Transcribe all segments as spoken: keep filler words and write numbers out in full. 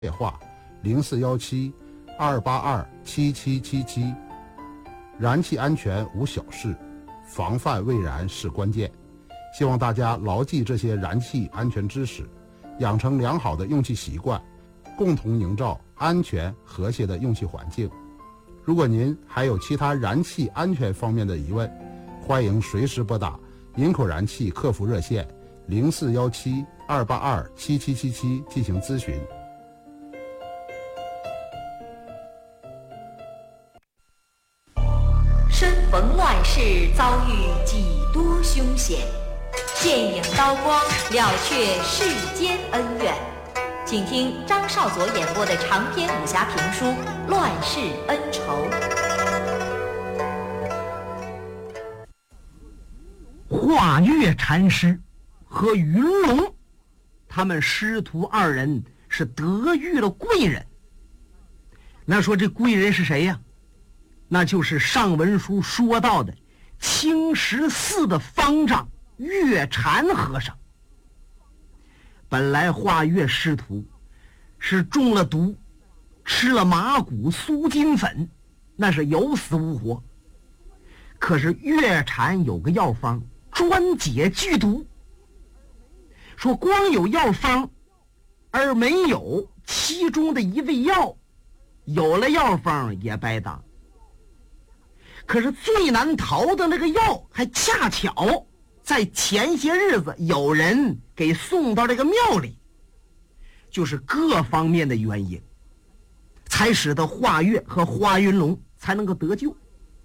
电话零四幺七二八二七七七七。燃气安全无小事，防范未燃是关键。希望大家牢记这些燃气安全知识，养成良好的用气习惯，共同营造安全和谐的用气环境。如果您还有其他燃气安全方面的疑问，欢迎随时拨打营口燃气客服热线零四幺七二八二七七七七进行咨询。 身逢乱世，遭遇几多凶险，剑影刀光，了却世间恩怨。请听张少佐演播的长篇武侠评书《乱世恩仇》。 华岳禅师和云龙，他们师徒二人是得遇了贵人。那说这贵人是谁呀？那就是上文书说到的青石寺的方丈月禅和尚。本来华岳师徒是中了毒，吃了麻古苏金粉，那是有死无活。可是月禅有个药方专解剧毒，说光有药方而没有其中的一味药，有了药方也白搭。可是最难逃的那个药还恰巧在前些日子有人给送到这个庙里，就是各方面的原因，才使得华岳和华云龙才能够得救。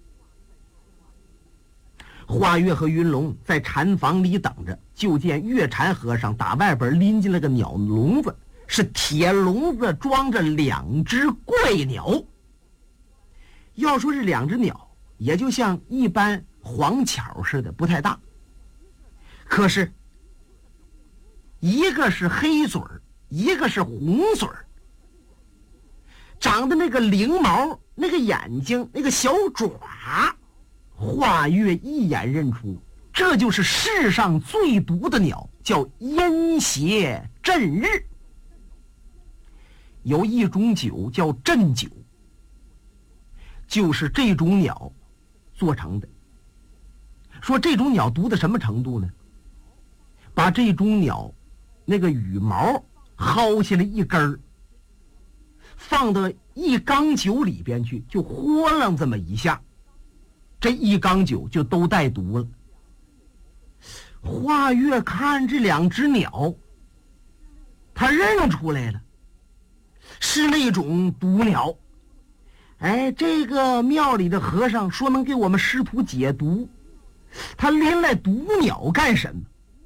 华岳和云龙在禅房里等着，就见月禅和尚打外边拎进了个鸟笼子，是铁笼子装着两只怪鸟。要说是两只鸟，也就像一般黄巧似的，不太大。可是一个是黑嘴儿，一个是红嘴儿，长的那个翎毛，那个眼睛，那个小爪，华岳一眼认出，这就是世上最毒的鸟，叫阴邪镇日。有一种酒叫镇酒，就是这种鸟做成的。说这种鸟毒的什么程度呢？把这种鸟那个羽毛薅下来一根儿，放到一缸酒里边去，就豁楞这么一下，这一缸酒就都带毒了。华岳看这两只鸟，他认出来了，是那种毒鸟。哎，这个庙里的和尚说能给我们师徒解毒，他拎来毒鸟干什么？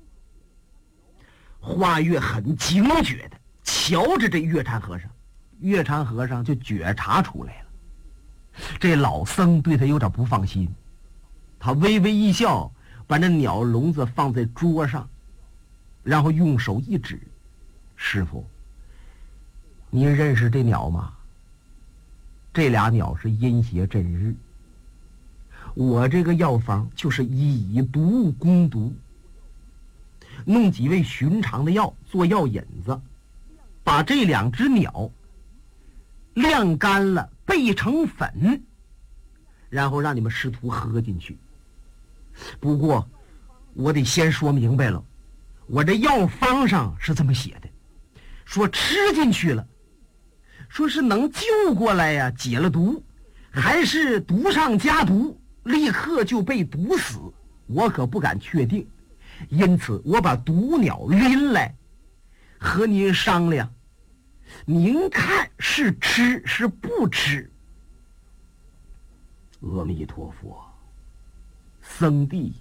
华岳很警觉的瞧着这月禅和尚，月禅和尚就觉察出来了，这老僧对他有点不放心。他微微一笑，把那鸟笼子放在桌上，然后用手一指：“师父，您认识这鸟吗？这俩鸟是阴邪镇日，我这个药方就是以毒攻毒，弄几味寻常的药做药引子，把这两只鸟晾干了焙成粉，然后让你们师徒喝进去。不过我得先说明白了，我这药方上是这么写的，说吃进去了，说是能救过来呀，解了毒，还是毒上加毒，立刻就被毒死，我可不敢确定。因此我把毒鸟拎来和您商量，您看是吃是不吃？”阿弥陀佛，僧弟，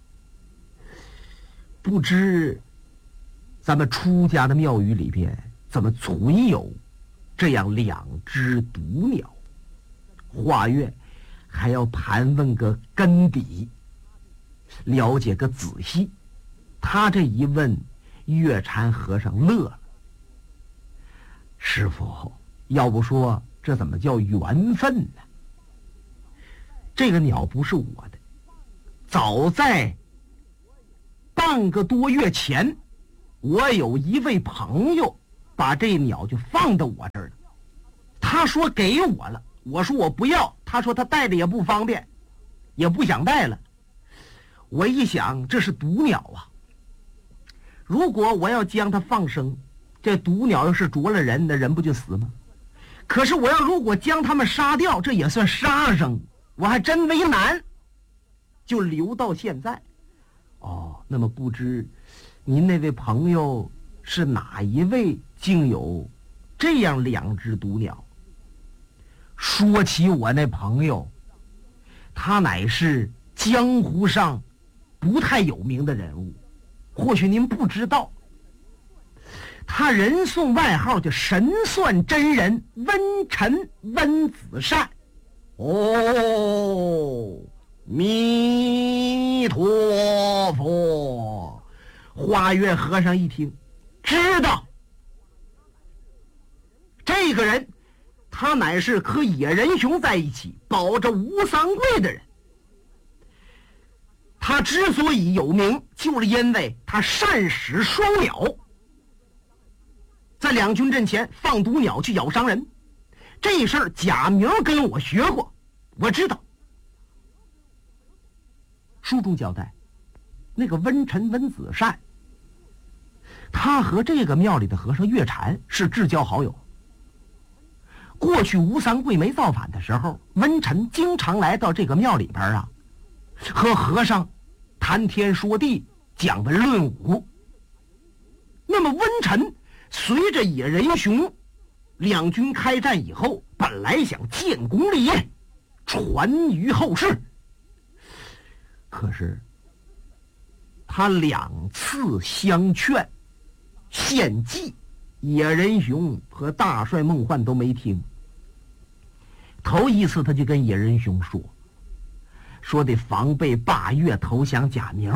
不知咱们出家的庙宇里边怎么存有这样两只毒鸟？华岳还要盘问个根底，了解个仔细。他这一问，月禅和尚乐了：“师父，要不说这怎么叫缘分呢？这个鸟不是我的，早在半个多月前，我有一位朋友把这鸟就放到我这儿了。他说给我了，我说我不要，他说他带着也不方便，也不想带了。我一想，这是毒鸟啊，如果我要将它放生，这毒鸟要是啄了人，那人不就死吗？可是我要如果将它们杀掉，这也算杀生，我还真为难，就留到现在。哦，那么不知您那位朋友是哪一位竟有这样两只毒鸟？说起我那朋友，他乃是江湖上不太有名的人物，或许您不知道，他人送外号叫神算真人温臣温子善。哦，弥陀佛！花月和尚一听，知道这个人，他乃是和野人熊在一起保着吴三桂的人。他之所以有名，就是因为他善使双鸟，在两军阵前放毒鸟去咬伤人。这事儿贾明跟我学过，我知道。书中交代，那个温臣温子善，他和这个庙里的和尚月禅是至交好友。过去吴三桂没造反的时候，温臣经常来到这个庙里边啊，和和尚谈天说地，讲文论武。那么温臣随着野人熊两军开战以后，本来想建功立业，传于后世，可是他两次相劝献计，野人熊和大帅孟焕都没听。头一次他就跟野人熊说说得防备霸岳投降贾明，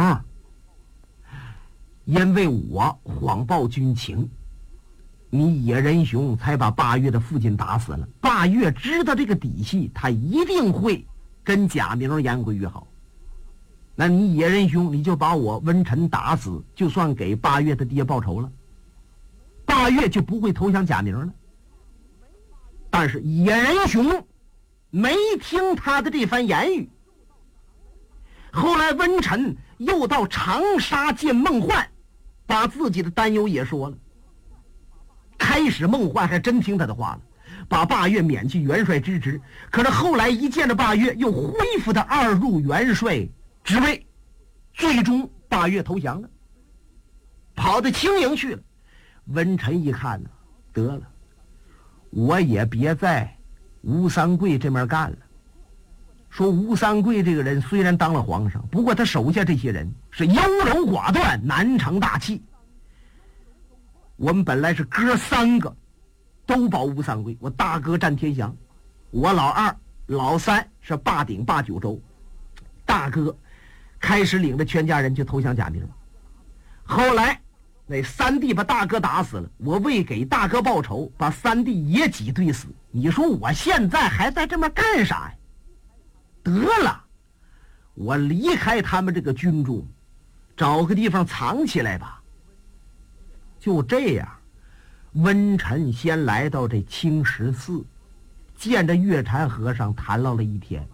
因为我谎报军情，你野人熊才把霸岳的父亲打死了。霸岳知道这个底细，他一定会跟贾明言归于好。那你野人熊，你就把我温臣打死，就算给霸岳的爹报仇了，霸岳就不会投降贾明了。但是野人熊没听他的这番言语。后来温臣又到长沙见孟焕，把自己的担忧也说了。开始孟焕还真听他的话了，把霸岳免去元帅之职。可是后来一见着霸岳，又恢复他二入元帅职位，最终霸岳投降了，跑到青营去了。温臣一看呢，得了，我也别在吴三桂这面干了。说吴三桂这个人虽然当了皇上，不过他手下这些人是优柔寡断，难成大器。我们本来是哥三个都保吴三桂，我大哥占天祥，我老二老三是霸鼎霸九州，大哥开始领着全家人去投降贾明。后来那三弟把大哥打死了，我为给大哥报仇，把三弟也挤兑死。你说我现在还在这边干啥呀？得了，我离开他们这个军中，找个地方藏起来吧。就这样，温臣先来到这清石寺，见着月禅和尚谈唠了一天。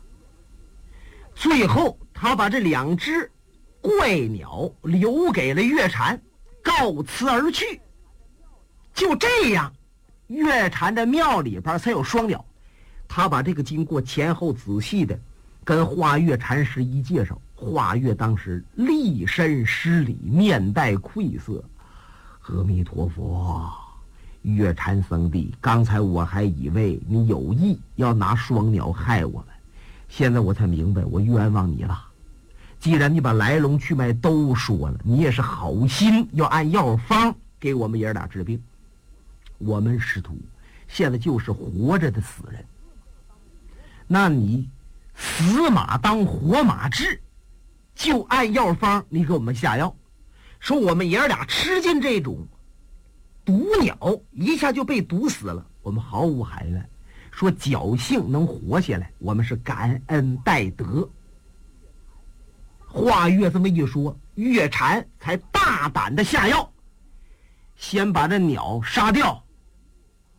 最后他把这两只怪鸟留给了月禅，告辞而去。就这样，月禅的庙里边才有双鸟。他把这个经过前后仔细的跟华岳禅师一介绍，华岳当时立身施礼，面带愧色。阿弥陀佛，月禅僧弟，刚才我还以为你有意要拿双鸟害我们，现在我才明白我冤枉你了。既然你把来龙去脉都说了，你也是好心要按药方给我们爷俩治病。我们师徒现在就是活着的死人，那你死马当活马治，就按药方你给我们下药，说我们爷俩吃进这种毒鸟，一下就被毒死了，我们毫无含怨，说侥幸能活下来，我们是感恩戴德。话岳这么一说，月禅才大胆的下药。 先把这鸟杀掉，